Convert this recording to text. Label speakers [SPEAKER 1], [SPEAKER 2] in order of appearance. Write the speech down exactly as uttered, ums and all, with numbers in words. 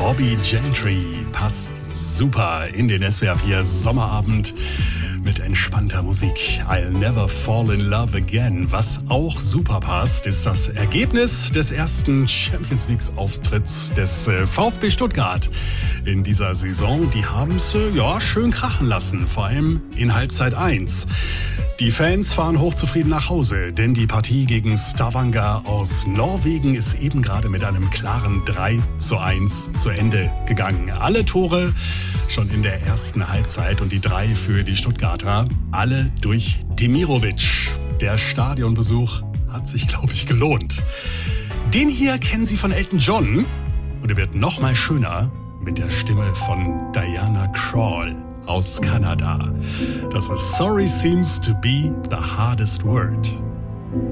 [SPEAKER 1] Bobby Gentry passt super in den S W R vier Sommerabend mit entspannter Musik. I'll never fall in love again. Was auch super passt, ist das Ergebnis des ersten Champions League-Auftritts des äh, VfB Stuttgart in dieser Saison. Die haben es äh, ja schön krachen lassen, vor allem in Halbzeit eins. Die Fans fahren hochzufrieden nach Hause, denn die Partie gegen Stavanger aus Norwegen ist eben gerade mit einem klaren drei zu eins zu Ende gegangen. Alle Tore schon in der ersten Halbzeit und die drei für die Stuttgarter, alle durch Demirovic. Der Stadionbesuch hat sich, glaube ich, gelohnt. Den hier kennen Sie von Elton John und er wird noch mal schöner mit der Stimme von Diana Krall aus Kanada. Das ist Sorry Seems to be the Hardest Word.